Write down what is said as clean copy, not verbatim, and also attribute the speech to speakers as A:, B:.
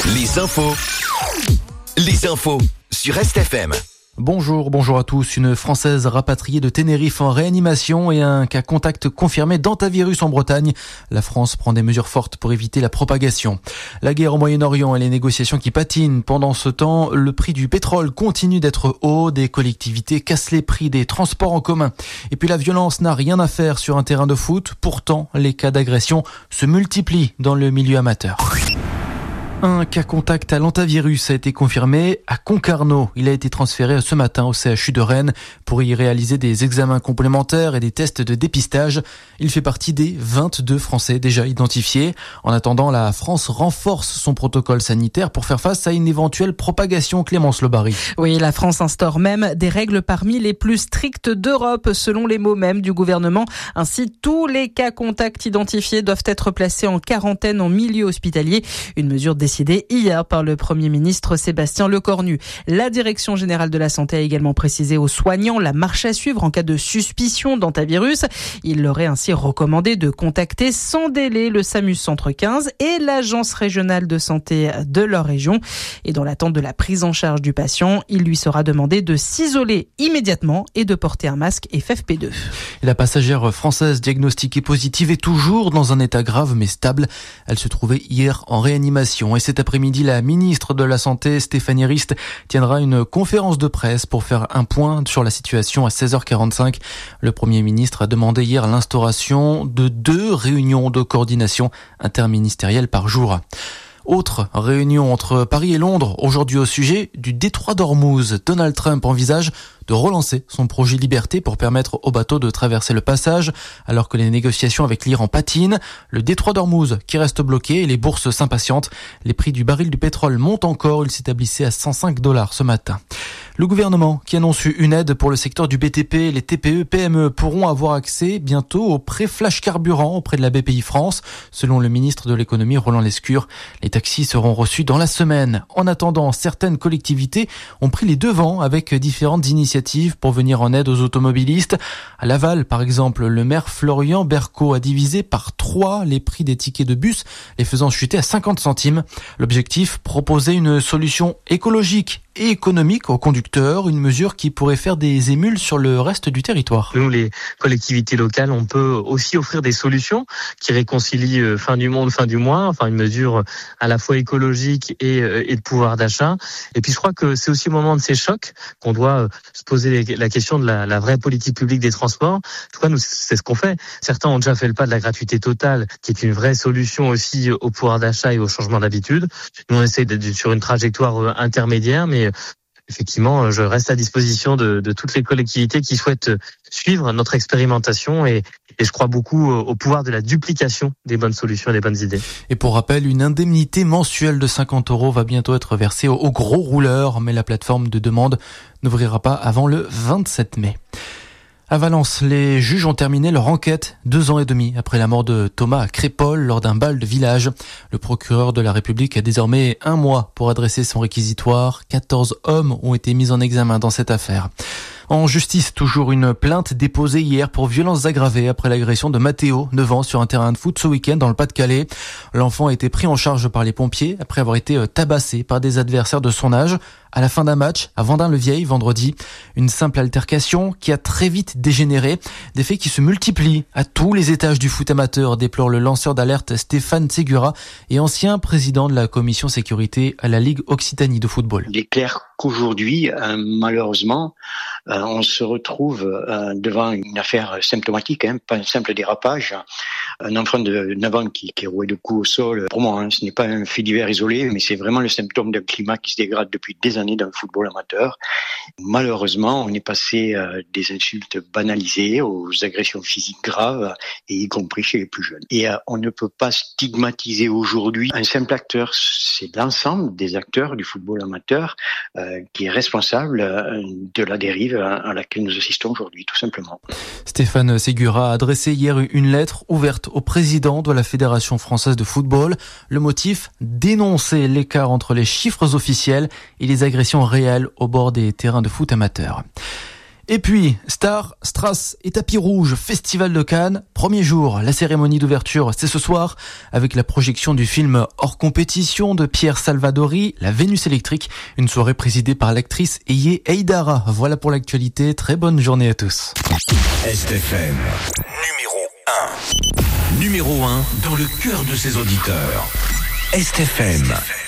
A: Les infos sur Est-FM.
B: Bonjour à tous. Une Française rapatriée de Tenerife en réanimation et un cas contact confirmé d'hantavirus en Bretagne. La France prend des mesures fortes pour éviter la propagation. La guerre au Moyen-Orient et les négociations qui patinent. Pendant ce temps, le prix du pétrole continue d'être haut. Des collectivités cassent les prix des transports en commun. Et puis la violence n'a rien à faire sur un terrain de foot. Pourtant, les cas d'agression se multiplient dans le milieu amateur. Un cas contact à l'hantavirus a été confirmé à Concarneau. Il a été transféré ce matin au CHU de Rennes pour y réaliser des examens complémentaires et des tests de dépistage. Il fait partie des 22 Français déjà identifiés. En attendant, la France renforce son protocole sanitaire pour faire face à une éventuelle propagation. Clémence Lebary.
C: Oui, la France instaure même des règles parmi les plus strictes d'Europe, selon les mots même du gouvernement. Ainsi, tous les cas contacts identifiés doivent être placés en quarantaine en milieu hospitalier. Une mesure décidée hier par le Premier ministre Sébastien Lecornu. La Direction générale de la santé a également précisé aux soignants la marche à suivre en cas de suspicion d'hantavirus. Il leur est ainsi recommandé de contacter sans délai le SAMU Centre 15 et l'Agence régionale de santé de leur région. Et dans l'attente de la prise en charge du patient, il lui sera demandé de s'isoler immédiatement et de porter un masque FFP2.
B: La passagère française diagnostiquée positive est toujours dans un état grave mais stable. Elle se trouvait hier en réanimation. Et cet après-midi, la ministre de la Santé, Stéphanie Rist, tiendra une conférence de presse pour faire un point sur la situation à 16h45. Le Premier ministre a demandé hier l'instauration de 2 réunions de coordination interministérielle par jour. Autre réunion entre Paris et Londres, aujourd'hui au sujet du détroit d'Ormuz. Donald Trump envisage de relancer son projet Liberté pour permettre aux bateaux de traverser le passage, alors que les négociations avec l'Iran patinent. Le détroit d'Ormuz qui reste bloqué et les bourses s'impatientent. Les prix du baril du pétrole montent encore, il s'établissait à $105 ce matin. Le gouvernement qui annonce une aide pour le secteur du BTP, les TPE, PME pourront avoir accès bientôt au prêt flash carburant auprès de la BPI France. Selon le ministre de l'économie Roland Lescure, les taxis seront reçus dans la semaine. En attendant, certaines collectivités ont pris les devants avec différentes initiatives pour venir en aide aux automobilistes. À Laval, par exemple, le maire Florian Berco a divisé par 3 les prix des tickets de bus, les faisant chuter à 50 centimes. L'objectif, proposer une solution écologique et économique aux conducteurs, une mesure qui pourrait faire des émules sur le reste du territoire.
D: Nous, les collectivités locales, on peut aussi offrir des solutions qui réconcilient fin du monde, fin du mois, enfin une mesure à la fois écologique et de pouvoir d'achat. Et puis je crois que c'est aussi au moment de ces chocs qu'on doit se poser la question de la vraie politique publique des transports. En tout cas, nous, c'est ce qu'on fait. Certains ont déjà fait le pas de la gratuité totale, qui est une vraie solution aussi au pouvoir d'achat et au changement d'habitude. Nous, on essaie d'être sur une trajectoire intermédiaire, mais effectivement, je reste à disposition de toutes les collectivités qui souhaitent suivre notre expérimentation et je crois beaucoup au pouvoir de la duplication des bonnes solutions et des bonnes idées.
B: Et pour rappel, une indemnité mensuelle de 50 € va bientôt être versée aux gros rouleurs, mais la plateforme de demande n'ouvrira pas avant le 27 mai. À Valence, les juges ont terminé leur enquête 2 ans et demi après la mort de Thomas à Crépol lors d'un bal de village. Le procureur de la République a désormais 1 mois pour adresser son réquisitoire. 14 hommes ont été mis en examen dans cette affaire. En justice, toujours une plainte déposée hier pour violences aggravées après l'agression de Mathéo, 9 ans, sur un terrain de foot ce week-end dans le Pas-de-Calais. L'enfant a été pris en charge par les pompiers après avoir été tabassé par des adversaires de son âge à la fin d'un match à Vendin-le-Vieil vendredi. Une simple altercation qui a très vite dégénéré. Des faits qui se multiplient à tous les étages du foot amateur, déplore le lanceur d'alerte Stéphane Ségura et ancien président de la commission sécurité à la Ligue Occitanie de football.
E: Il est clair qu'aujourd'hui, malheureusement, on se retrouve devant une affaire symptomatique, pas un simple dérapage. Un enfant de 9 ans qui est roué de coups au sol. Pour moi, ce n'est pas un fait divers isolé, mais c'est vraiment le symptôme d'un climat qui se dégrade depuis des années dans le football amateur. Malheureusement, on est passé des insultes banalisées aux agressions physiques graves, et y compris chez les plus jeunes. Et on ne peut pas stigmatiser aujourd'hui un simple acteur. C'est l'ensemble des acteurs du football amateur qui est responsable de la dérive à laquelle nous assistons aujourd'hui, tout simplement.
B: Stéphane Ségura a adressé hier une lettre ouverte au président de la Fédération française de football. Le motif, dénoncer l'écart entre les chiffres officiels et les agressions réelles au bord des terrains de foot amateurs. Et puis, Star, Strass et Tapis Rouge, Festival de Cannes. Premier jour, la cérémonie d'ouverture, c'est ce soir, avec la projection du film hors compétition de Pierre Salvadori, La Vénus électrique, une soirée présidée par l'actrice Eye Eidara. Voilà pour l'actualité, très bonne journée à tous.
A: STFM, numéro 1 dans le cœur de ses auditeurs. STFM.